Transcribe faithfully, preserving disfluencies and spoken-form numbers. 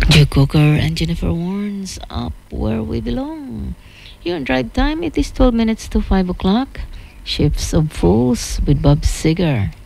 Joe Cocker and Jennifer Warnes, Up Where We Belong. Here on Drive Time, it is twelve minutes to five o'clock. Ships of Fools with Bob Seger.